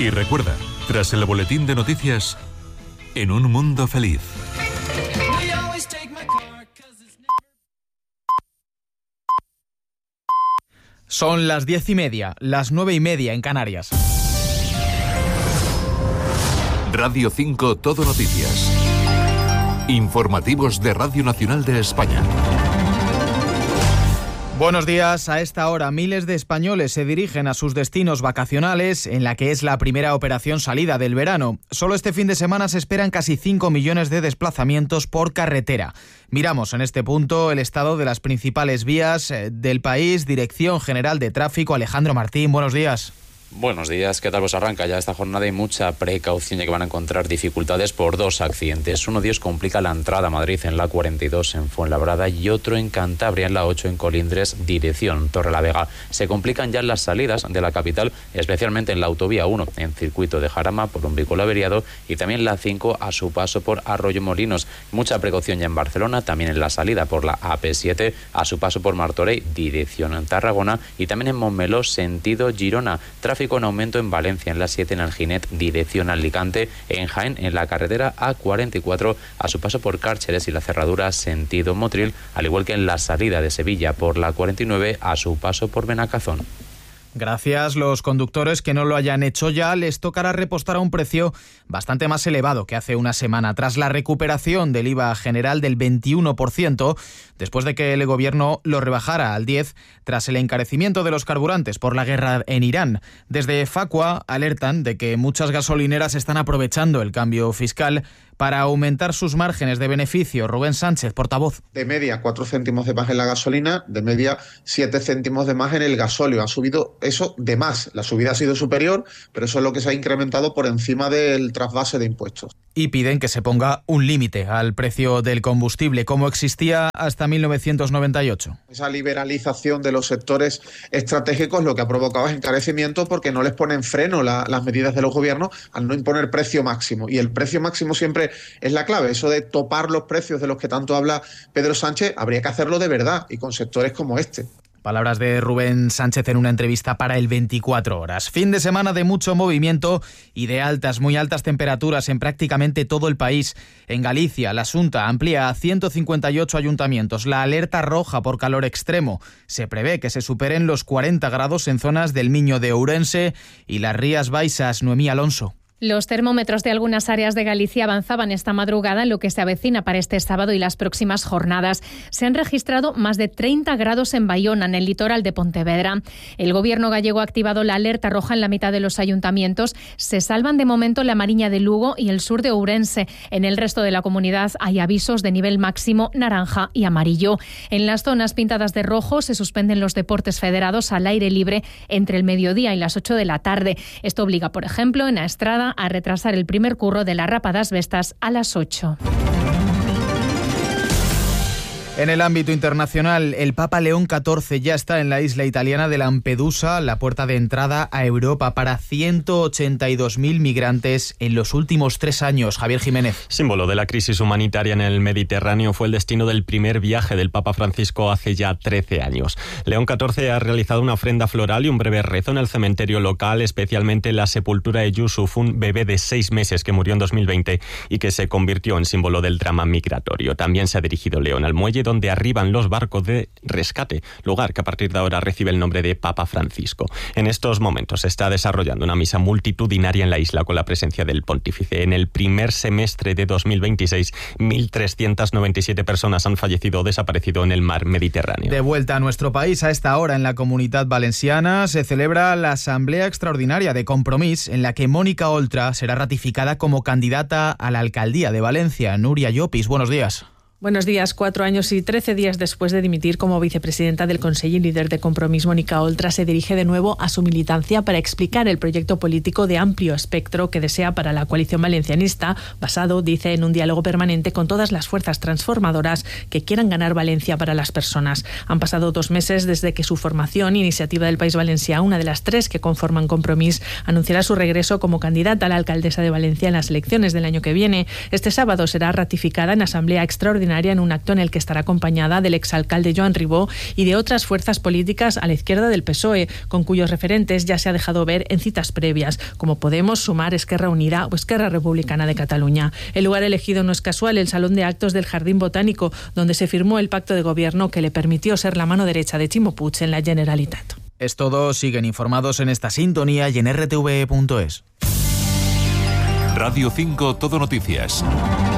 Y recuerda, tras el boletín de noticias, En un mundo feliz. Son las 10:30, las 9:30 en Canarias. Radio 5 Todo Noticias. Informativos de Radio Nacional de España. Buenos días. A esta hora miles de españoles se dirigen a sus destinos vacacionales en la que es la primera operación salida del verano. Solo este fin de semana se esperan casi 5 millones de desplazamientos por carretera. Miramos en este punto el estado de las principales vías del país. Dirección General de Tráfico, Alejandro Martín, buenos días. Buenos días, ¿qué tal? Pues arranca ya esta jornada y mucha precaución, ya que van a encontrar dificultades por dos accidentes. Uno de ellos complica la entrada a Madrid en la 42 en Fuenlabrada y otro en Cantabria en la 8 en Colindres, dirección Torrelavega. Se complican ya las salidas de la capital, especialmente en la autovía 1 en circuito de Jarama por un vehículo averiado y también la 5 a su paso por Arroyomolinos. Mucha precaución ya en Barcelona, también en la salida por la AP7 a su paso por Martorell, dirección Tarragona y también en Montmeló, sentido Girona. Tráfico en aumento en Valencia en la 7 en Alginet, dirección Alicante, en Jaén en la carretera A44 a su paso por Cárceres y la cerradura sentido Motril, al igual que en la salida de Sevilla por la 49 a su paso por Benacazón. Gracias. Los conductores que no lo hayan hecho ya les tocará repostar a un precio bastante más elevado que hace una semana, tras la recuperación del IVA general del 21%, después de que el gobierno lo rebajara al 10% tras el encarecimiento de los carburantes por la guerra en Irán. Desde Facua alertan de que muchas gasolineras están aprovechando el cambio fiscal para aumentar sus márgenes de beneficio. Rubén Sánchez, portavoz. De media 4 céntimos de más en la gasolina, de media 7 céntimos de más en el gasóleo. Ha subido eso de más. La subida ha sido superior, pero eso es lo que se ha incrementado por encima del trasvase de impuestos. Y piden que se ponga un límite al precio del combustible, como existía hasta 1998. Esa liberalización de los sectores estratégicos lo que ha provocado es encarecimiento porque no les ponen freno las medidas de los gobiernos al no imponer precio máximo. Y el precio máximo siempre es la clave. Eso de topar los precios de los que tanto habla Pedro Sánchez, habría que hacerlo de verdad y con sectores como este. Palabras de Rubén Sánchez en una entrevista para el 24 horas. Fin de semana de mucho movimiento y de altas, muy altas temperaturas en prácticamente todo el país. En Galicia, la Xunta amplía a 158 ayuntamientos la alerta roja por calor extremo. Se prevé que se superen los 40 grados en zonas del Miño de Ourense y las Rías Baixas. Noemí Alonso. Los termómetros de algunas áreas de Galicia avanzaban esta madrugada en lo que se avecina para este sábado y las próximas jornadas. Se han registrado más de 30 grados en Baiona, en el litoral de Pontevedra. El gobierno gallego ha activado la alerta roja en la mitad de los ayuntamientos. Se salvan de momento la Mariña de Lugo y el sur de Ourense. En el resto de la comunidad hay avisos de nivel máximo naranja y amarillo. En las zonas pintadas de rojo se suspenden los deportes federados al aire libre entre el mediodía y las 8 de la tarde. Esto obliga, por ejemplo, en Aestrada a retrasar el primer curro de la Rapa das Vestas a las 8. En el ámbito internacional, el Papa León XIV ya está en la isla italiana de Lampedusa, la puerta de entrada a Europa para 182.000 migrantes en los últimos 3 años. Javier Jiménez. Símbolo de la crisis humanitaria en el Mediterráneo, fue el destino del primer viaje del Papa Francisco hace ya 13 años. León XIV ha realizado una ofrenda floral y un breve rezo en el cementerio local, especialmente en la sepultura de Yusuf, un bebé de 6 meses que murió en 2020 y que se convirtió en símbolo del drama migratorio. También se ha dirigido León al muelle donde arriban los barcos de rescate, lugar que a partir de ahora recibe el nombre de Papa Francisco. En estos momentos se está desarrollando una misa multitudinaria en la isla con la presencia del pontífice. En el primer semestre de 2026, 1.397 personas han fallecido o desaparecido en el mar Mediterráneo. De vuelta a nuestro país, a esta hora en la Comunitat Valenciana se celebra la Asamblea Extraordinaria de Compromís, en la que Mónica Oltra será ratificada como candidata a la alcaldía de Valencia. Núria Llopis, buenos días. Buenos días. 4 años y 13 días después de dimitir como vicepresidenta del Consell y líder de Compromís, Mónica Oltra se dirige de nuevo a su militancia para explicar el proyecto político de amplio espectro que desea para la coalición valencianista, basado, dice, en un diálogo permanente con todas las fuerzas transformadoras que quieran ganar Valencia para las personas. Han pasado 2 meses desde que su formación, Iniciativa del País Valencià, una de las 3 que conforman Compromís, anunciará su regreso como candidata a la alcaldesa de Valencia en las elecciones del año que viene. Este sábado será ratificada en Asamblea Extraordinaria plenaria en un acto en el que estará acompañada del exalcalde Joan Ribó y de otras fuerzas políticas a la izquierda del PSOE, con cuyos referentes ya se ha dejado ver en citas previas, como Podemos, Sumar, Esquerra Unida o Esquerra Republicana de Cataluña. El lugar elegido no es casual, el Salón de Actos del Jardín Botánico, donde se firmó el pacto de gobierno que le permitió ser la mano derecha de Ximo Puig en la Generalitat. Es todo, siguen informados en esta sintonía y en rtve.es. Radio 5 Todo Noticias.